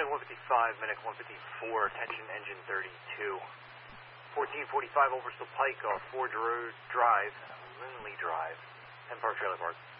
155, Medic 154, attention engine 32. 1445 Overstow Pike off Ford Road Drive, Lindley Drive, 10 Park Trailer Park.